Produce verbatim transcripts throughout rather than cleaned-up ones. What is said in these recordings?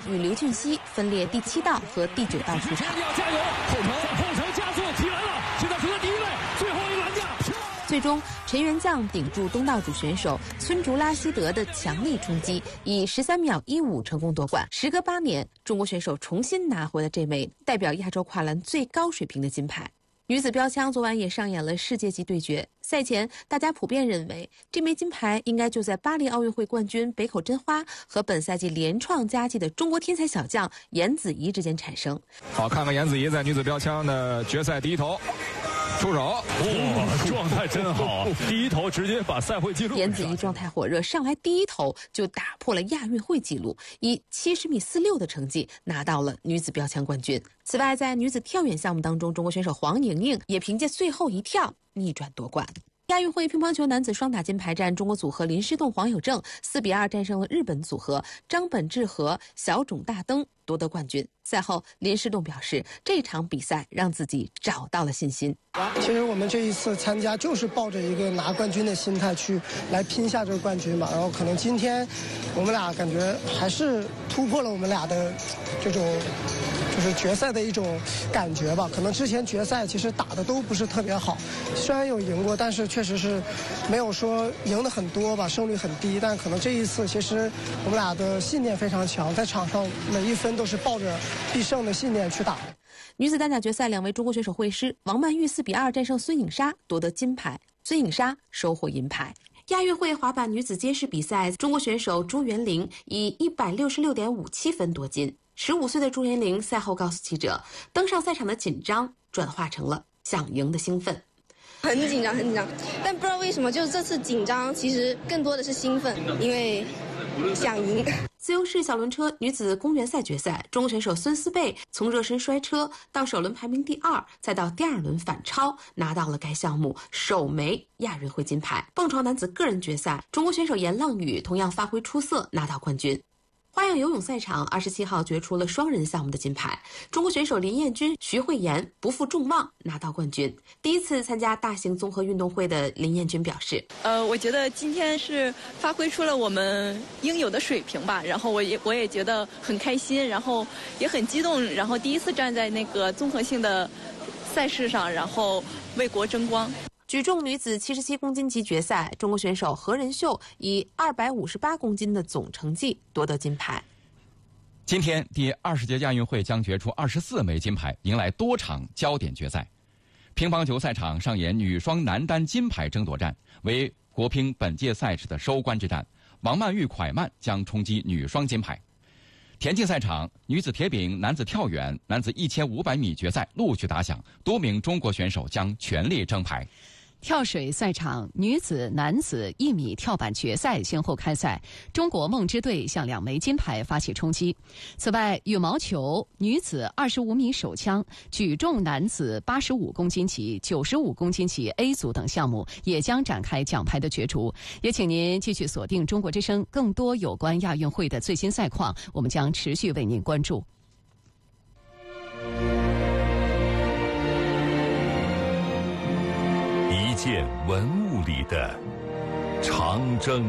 与刘俊熙分列第七道和第九道出场。 要加油！后程后程加速起来了，现在处在第一位，最后一个栏架。 最终，陈元将顶住东道主选手村竹拉希德的强力冲击，以十三秒一五成功夺冠。时隔八年，中国选手重新拿回了这枚代表亚洲跨栏最高水平的金牌。女子标枪昨晚也上演了世界级对决。赛前，大家普遍认为这枚金牌应该就在巴黎奥运会冠军北口真花和本赛季连创佳绩的中国天才小将颜子怡之间产生。 好，看看颜子怡在女子标枪的决赛第一头出手， 哇，状态真好，第一头直接把赛会纪录。 颜子怡状态火热，上来第一头就打破了亚运会纪录，以七十米四六的成绩拿到了女子标枪冠军。此外，在女子跳远项目当中，中国选手黄莹莹也凭借最后一跳逆转夺冠。亚运会乒乓球男子双打金牌战，中国组合林诗栋、黄有正四比二战胜了日本组合张本智和小冢大登，夺得冠军。赛后，林诗栋表示，这场比赛让自己找到了信心。 其实我们这一次参加就是抱着一个拿冠军的心态去来拼下这个冠军嘛。然后可能今天我们俩感觉还是突破了我们俩的这种就是决赛的一种感觉吧。可能之前决赛其实打的都不是特别好，虽然有赢过，但是确实是没有说赢得很多吧，胜率很低。但可能这一次其实我们俩的信念非常强，在场上每一分都是抱着必胜的信念去打。 女子单打决赛，两位中国选手会师，王曼玉四比二战胜孙颖莎，夺得金牌，孙颖莎收获银牌。亚运会滑板女子街式比赛，中国选手朱元玲以一百六十六点五七分夺金。十五岁的朱元玲赛后告诉记者，登上赛场的紧张转化成了想赢的兴奋。 很紧张，很紧张，但不知道为什么，就是这次紧张其实更多的是兴奋，因为想赢。 自由式小轮车女子公园赛决赛，中国选手孙思贝从热身摔车到首轮排名第二，再到第二轮反超，拿到了该项目首枚亚运会金牌。蹦床男子个人决赛，中国选手严浪宇同样发挥出色，拿到冠军。花样游泳赛场二十七号决出了双人项目的金牌，中国选手林彦君、徐慧妍不负众望拿到冠军。第一次参加大型综合运动会的林彦君表示， 呃，我觉得今天是发挥出了我们应有的水平吧，然后我也我也觉得很开心，然后也很激动，然后第一次站在那个综合性的赛事上，然后为国争光。 举重女子七十七公斤级决赛，中国选手何仁秀以二百五十八公斤的总成绩夺得金牌。 今天第二十届亚运会将决出二十四枚金牌，迎来多场焦点决赛。乒乓球赛场上演女双男单金牌争夺战，为国乒本届赛事的收官之战。王曼玉、蒯曼将冲击女双金牌。田径赛场，女子铁饼、男子跳远、男子一千五百米决赛陆续打响，多名中国选手将全力争牌。 跳水赛场，女子、男子一米跳板决赛先后开赛，中国梦之队向两枚金牌发起冲击。此外，羽毛球女子二十五米手枪、举重男子八十五公斤级、九十五公斤级 A 组等项目也将展开奖牌的角逐。也请您继续锁定中国之声，更多有关亚运会的最新赛况，我们将持续为您关注。 一件文物里的长征。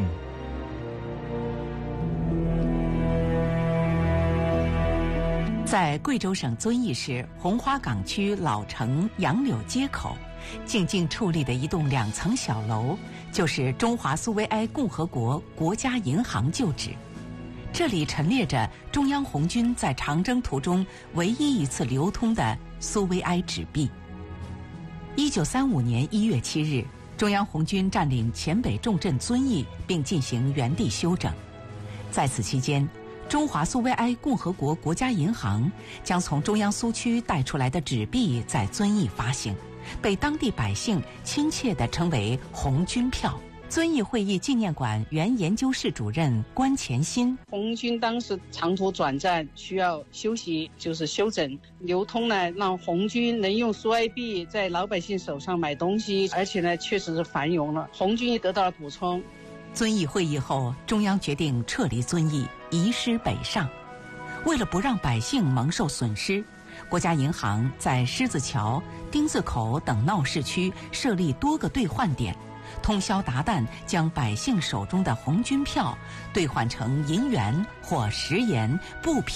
在贵州省遵义市红花岗区老城杨柳街口，静静矗立的一栋两层小楼，就是中华苏维埃共和国国家银行旧址。这里陈列着中央红军在长征途中唯一一次流通的苏维埃纸币。一九三五年一月七日，中央红军占领黔北重镇遵义，并进行原地修整。在此期间，中华苏维埃共和国国家银行将从中央苏区带出来的纸币在遵义发行，被当地百姓亲切地称为红军票。遵义会议纪念馆原研究室主任关前新： 红军当时长途转战需要休息，就是休整流通呢，让红军能用苏埃币在老百姓手上买东西，而且呢确实是繁荣了，红军也得到了补充。 遵义会议后，中央决定撤离遵义，移师北上。为了不让百姓蒙受损失，国家银行在狮子桥、丁字口等闹市区设立多个兑换点，通宵达旦将百姓手中的红军票兑换成银元或十元、布匹